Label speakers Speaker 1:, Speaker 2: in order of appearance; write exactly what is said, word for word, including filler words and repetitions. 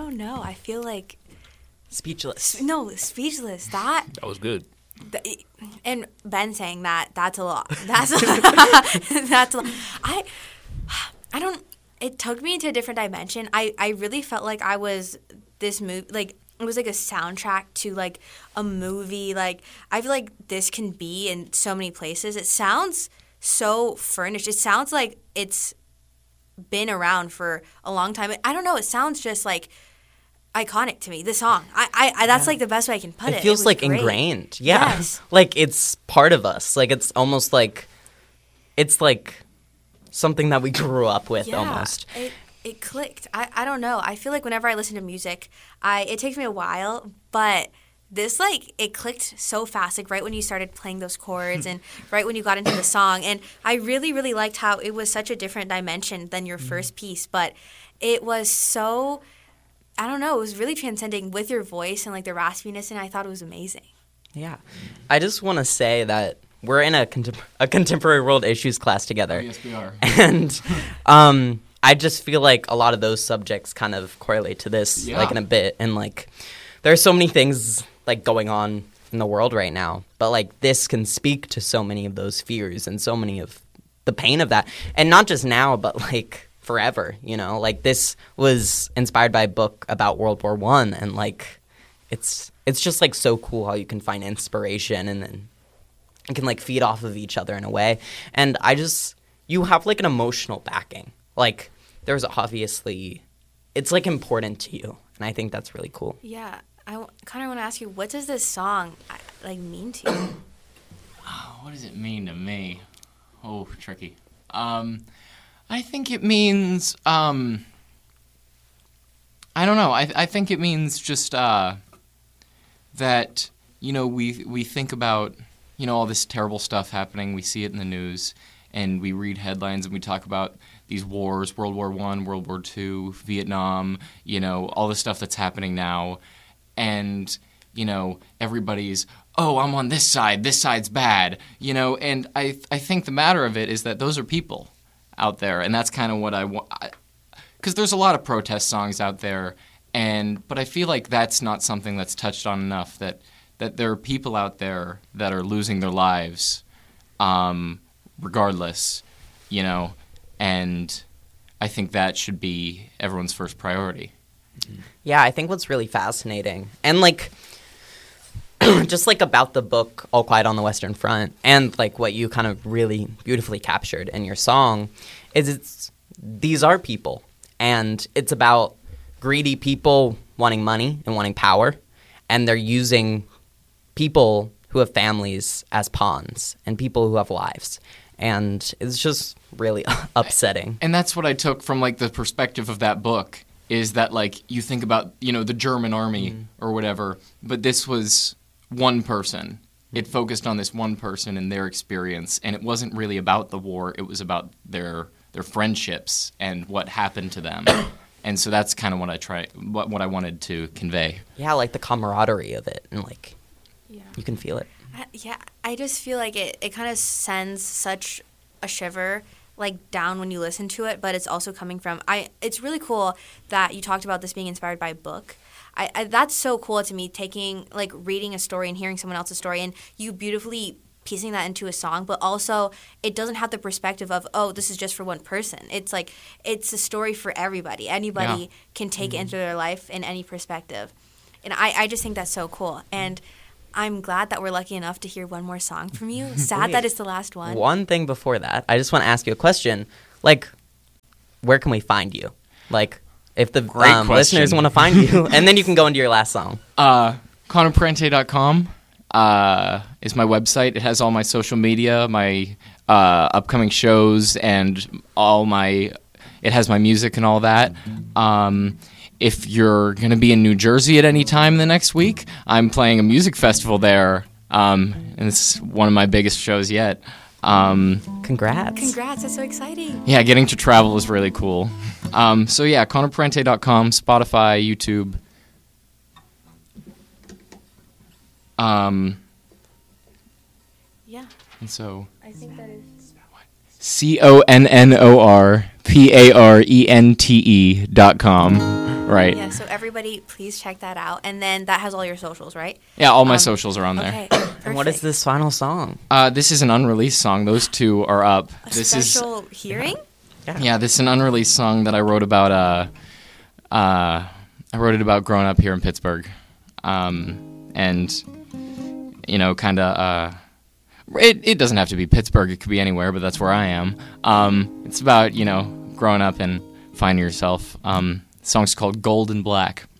Speaker 1: don't know. I feel like
Speaker 2: speechless.
Speaker 1: No, speechless. That
Speaker 3: that was good.
Speaker 1: The, and Ben saying that, that's a lot. That's a, that's a lot. I, I don't, it took me into a different dimension. I, I really felt like I was this movie, like, it was like a soundtrack to, like, a movie. Like, I feel like this can be in so many places. It sounds so furnished. It sounds like it's been around for a long time. I don't know. It sounds just, like, iconic to me, the song. I, I, I that's yeah. like the best way I can put it.
Speaker 2: It feels
Speaker 1: it
Speaker 2: like
Speaker 1: great.
Speaker 2: ingrained. Yeah.
Speaker 1: Yes.
Speaker 2: Like it's part of us. Like it's almost like it's like something that we grew up with
Speaker 1: yeah,
Speaker 2: almost.
Speaker 1: It it clicked. I, I don't know. I feel like whenever I listen to music, I it takes me a while, but this like it clicked so fast, like right when you started playing those chords and right when you got into the song. And I really, really liked how it was such a different dimension than your mm-hmm. first piece, but it was so I don't know. It was really transcending with your voice and, like, the raspiness, and I thought it was amazing.
Speaker 2: Yeah. I just want to say that we're in a, contem- a contemporary world issues class together.
Speaker 4: Oh, yes, we are.
Speaker 2: And um, I just feel like a lot of those subjects kind of correlate to this, yeah. like, in a bit. And, like, there are so many things, like, going on in the world right now. But, like, this can speak to so many of those fears and so many of the pain of that. And not just now, but, like, forever, you know, like this was inspired by a book about World War One, and like it's it's just like so cool how you can find inspiration and then you can like feed off of each other in a way. And I just you have like an emotional backing. Like there's obviously it's like important to you, and I think that's really cool.
Speaker 1: Yeah, I w- kind of want to ask you, what does this song like mean to you?
Speaker 4: Oh, what does it mean to me? Oh, tricky. Um. I think it means, um, I don't know, I I think it means just uh, that, you know, we we think about, you know, all this terrible stuff happening, we see it in the news, and we read headlines and we talk about these wars, World War One, World War Two, Vietnam, you know, all the stuff that's happening now, and, you know, everybody's, oh, I'm on this side, this side's bad, you know, and I I think the matter of it is that those are people out there, and that's kind of what I want, because there's a lot of protest songs out there, and but I feel like that's not something that's touched on enough, that that there are people out there that are losing their lives um, regardless, you know, and I think that should be everyone's first priority.
Speaker 2: Yeah, I think what's really fascinating, and like just like about the book All Quiet on the Western Front, and like what you kind of really beautifully captured in your song, is it's these are people, and it's about greedy people wanting money and wanting power, and they're using people who have families as pawns and people who have lives, and it's just really upsetting.
Speaker 4: And that's what I took from like the perspective of that book, is that like you think about, you know, the German army mm. or whatever, but this was one person. It focused on this one person and their experience, and it wasn't really about the war. It was about their their friendships and what happened to them. And so that's kind of what I try, what what I wanted to convey.
Speaker 2: Yeah, like the camaraderie of it, and like yeah. you can feel it.
Speaker 1: I, yeah, I just feel like it, it kind of sends such a shiver like down when you listen to it, but it's also coming from I. It's really cool that you talked about this being inspired by a book. I, I, that's so cool to me, taking, like, reading a story and hearing someone else's story and you beautifully piecing that into a song, but also it doesn't have the perspective of, oh, this is just for one person. It's like, it's a story for everybody. Anybody yeah. can take mm-hmm. it into their life in any perspective. And I, I just think that's so cool. And I'm glad that we're lucky enough to hear one more song from you. Sad Wait, that it's the last one.
Speaker 2: One thing before that, I just want to ask you a question. Like, where can we find you? Like, if the um, listeners want to find you, and then you can go into your last song.
Speaker 4: Uh, Connor Parente dot com uh, is my website. It has all my social media, my uh, upcoming shows, and all my. It has my music and all that. Um, if you're going to be in New Jersey at any time the next week, I'm playing a music festival there, um, and it's one of my biggest shows yet. Um,
Speaker 2: Congrats.
Speaker 1: Congrats, that's so exciting.
Speaker 4: Yeah, getting to travel is really cool. Um, so yeah, Connor Parente dot com, Spotify, YouTube. Um,
Speaker 1: yeah.
Speaker 4: And so...
Speaker 1: I think that is...
Speaker 4: C O N N O R P A R E N T E dot com. Right.
Speaker 1: Yeah, so everybody, please check that out. And then that has all your socials, right?
Speaker 4: Yeah, all my
Speaker 1: Um,
Speaker 4: socials are on there.
Speaker 1: Okay.
Speaker 2: And what is
Speaker 1: perfect.
Speaker 2: this final song?
Speaker 4: Uh, this is an unreleased song. Those two are up.
Speaker 1: A
Speaker 4: This is
Speaker 1: special hearing?
Speaker 4: yeah, this is an unreleased song that I wrote about. Uh, uh, I wrote it about growing up here in Pittsburgh, um, and you know, kind of. Uh, it it doesn't have to be Pittsburgh. It could be anywhere, but that's where I am. Um, it's about you know growing up and finding yourself. Um, the song's called Gold and Black.